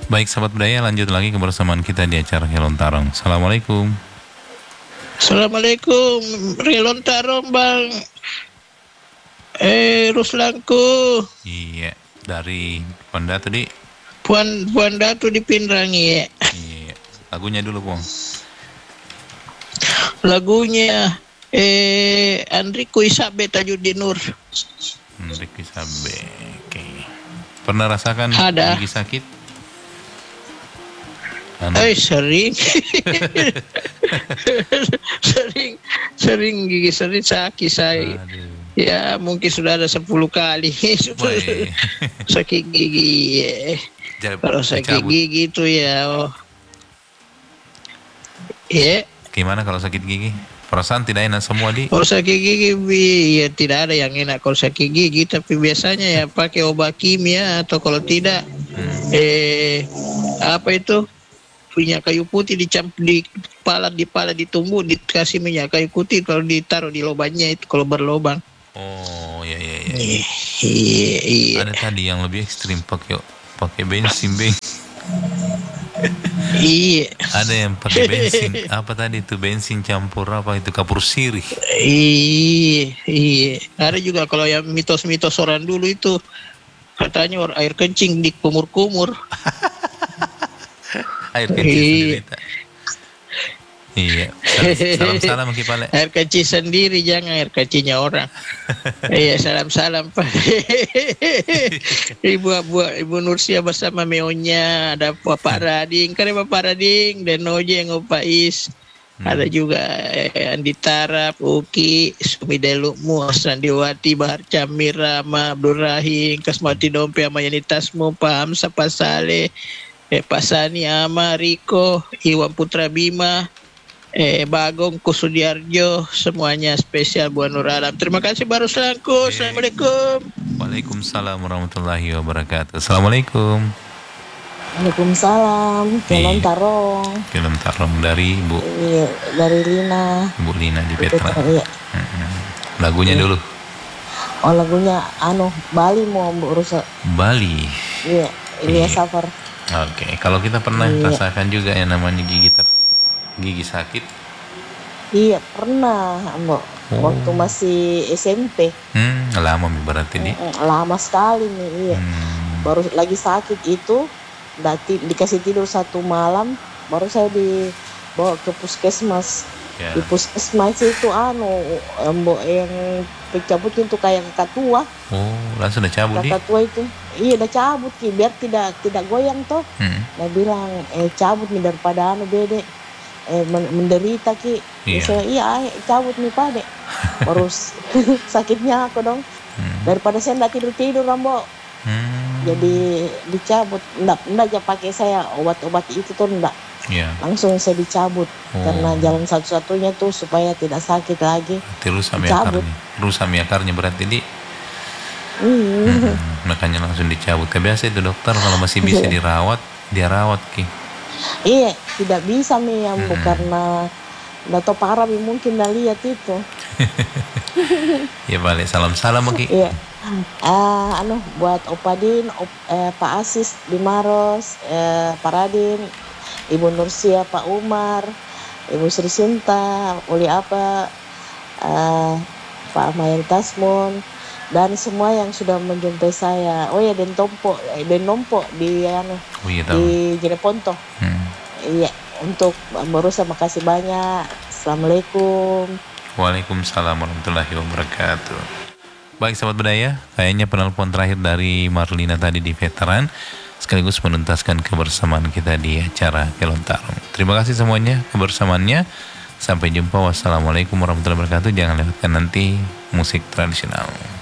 Baik sahabat budaya, lanjut lagi kebersamaan kita di acara Helon Tarong. Assalamualaikum. Assalamualaikum, Rilon Tarong Bang. Ruslanku. Iya, dari Panda tadi. Puan Datu di Pinrangi ya. Iya, lagunya dulu Bang. Lagunya Andriku Isabe Tajuddin Nur. Andriku Isabe. Oke. Pernah rasakan Ada. gigi sakit? Sering. sering gigi sering sakit saya. Aduh. Ya mungkin sudah ada 10 kali sakit gigi. Kalau sakit gigi itu ya. Gimana kalau sakit gigi? Perasaan tidak enak semua di? Kalau sakit gigi ya tidak ada yang enak kalau sakit gigi, tapi biasanya ya pakai obat kimia atau kalau tidak apa itu minyak kayu putih dicampur di pala ditumbuk dikasih minyak kayu putih kalau ditaruh di lubangnya itu kalau berlubang. Oh iya. Iya. Ada tadi yang lebih ekstrim pakai bensin beng. Iya. Ada yang pakai bensin apa tadi itu bensin campur apa itu kapur sirih. Iya. Ada juga kalau yang mitos-mitos orang dulu itu katanya air kencing di kumur-kumur. Air kencing sendiri tak? Iya. Salam Kipale. Air kencing sendiri, jangan air kencingnya orang. Iya, salam Pak. Ibu Nursia bersama Meonya, ada Bapak Rading, karena Bapak Rading dan Nojeng Opais. Ada juga Andi Tarap, Uki, Sumidelu, Sandiwati, Bahar Camir, Rama, Abdul Rahim, Kasmati Dompe, Amayani Tasmu, Paham Sapa Saleh, Pak Sani, Ama, Riko, Iwan Putra Bima, Bagong Kusudiarjo, semuanya spesial buat Nur Alam. Terima kasih baru selangku. Assalamualaikum. Waalaikumsalam warahmatullahi wabarakatuh. Assalamualaikum. Waalaikumsalam. Helon Tarong. Helon Tarong dari Ibu. Iya, dari Lina. Ibu Lina di Petra. Iya. Lagunya dulu. Oh, lagunya Bali mau berusaha. Bali. Iya, Ilya Safar. Oke, kalau kita pernah rasakan juga yang namanya gigi sakit. Iya, pernah, Mbak. Waktu masih SMP. Lama berarti di. Lama sekali nih, iya. Baru lagi sakit itu, dikasih tidur 1 malam, baru saya dibawa ke puskesmas. Yeah. Di puskesmas itu Mbak yang pencabut itu kayak kakak tua. Oh, langsung udah cabut kakak tua itu. Iya, udah cabut Ki, biar tidak goyang toh. Dia bilang cabut nih daripada bede menderita Ki. Saya cabut nih Pade. Terus sakitnya aku dong. Daripada saya enggak tidur Rambo. Jadi dicabut, enggak aja pakai saya obat-obat itu tuh enggak. Yeah. Langsung saya dicabut karena jalan satu-satunya tuh supaya tidak sakit lagi. Rusam akarnya berarti di. Makanya langsung dicabut. Biasa itu dokter kalau masih bisa dirawat, dia rawat Ki. Iya, tidak bisa nih karena nggak tahu parah mungkin nggak lihat itu. Ya balik salam Ki. Iya. Buat Opadin, Pak Asis di Maros, Pak Radin, Ibu Nursia, Pak Umar, Ibu Sri Sinta, Uli Apa, Pak Mayan Tasmun, dan semua yang sudah menjumpai saya. Oh ya, Den Nompo di di Jeneponto. Iya, untuk berusaha makasih banyak. Assalamualaikum. Waalaikumsalam warahmatullahi wabarakatuh. Baik sahabat budaya, kayaknya penelpon terakhir dari Marlina tadi di Veteran sekaligus menuntaskan kebersamaan kita di acara Helon Tarong. Terima kasih semuanya kebersamaannya. Sampai jumpa. Wassalamualaikum warahmatullahi wabarakatuh. Jangan lewatkan nanti musik tradisional.